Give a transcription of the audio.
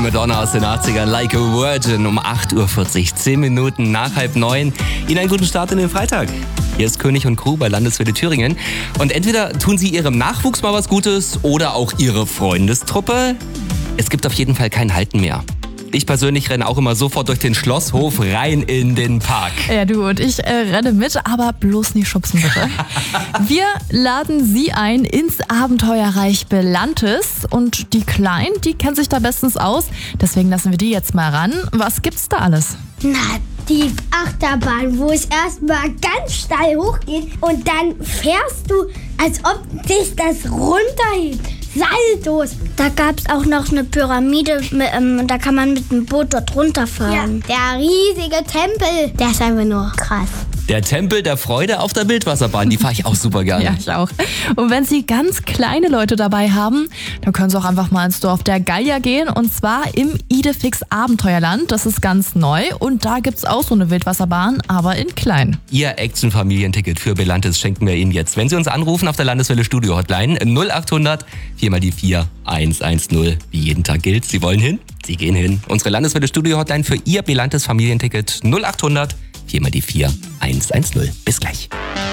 Madonna aus den 80ern, Like a Virgin, um 8.40 Uhr, 10 Minuten nach 8:30. Ihnen einen guten Start in den Freitag. Hier ist König und Crew bei Landeswelle Thüringen. Und entweder tun Sie Ihrem Nachwuchs mal was Gutes oder auch Ihre Freundestruppe. Es gibt auf jeden Fall kein Halten mehr. Ich persönlich renne auch immer sofort durch den Schlosshof rein in den Park. Ja, du und ich renne mit, aber bloß nicht schubsen, bitte. Wir laden Sie ein ins Abenteuerreich Belantes. Und die Kleinen, die kennen sich da bestens aus. Deswegen lassen wir die jetzt mal ran. Was gibt's da alles? Na, die Achterbahn, wo es erstmal ganz steil hochgeht und dann fährst du, als ob dich das runterhebt. Saltos. Da gab es auch noch eine Pyramide, da kann man mit dem Boot dort runterfahren. Ja. Der riesige Tempel, der ist einfach nur krass. Der Tempel der Freude auf der Wildwasserbahn, die fahre ich auch super gerne. Ja, ich auch. Und wenn Sie ganz kleine Leute dabei haben, dann können Sie auch einfach mal ins Dorf der Gallier gehen. Und zwar im Idefix Abenteuerland. Das ist ganz neu. Und da gibt's auch so eine Wildwasserbahn, aber in klein. Ihr Action-Familienticket für Belantes schenken wir Ihnen jetzt. Wenn Sie uns anrufen auf der Landeswelle Studio Hotline 0800 4 mal die 4 110. Wie jeden Tag gilt, Sie wollen hin? Sie gehen hin. Unsere Landeswelle Studio Hotline für Ihr Belantes Familienticket 0800 4 mal die 4 110. Bis gleich.